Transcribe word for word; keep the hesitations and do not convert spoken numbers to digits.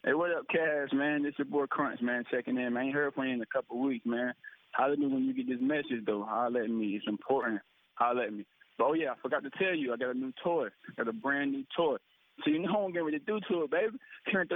Hey, what up, Cass, man? This your boy Crunch, man, checking in, man. I ain't heard from you in a couple of weeks, man. Holler at me when you get this message, though. Holler at me. It's important. Holler at me. But, oh, yeah, I forgot to tell you, I got a new toy. Got a brand new toy. So you know what I'm getting ready to do to it, baby. Turn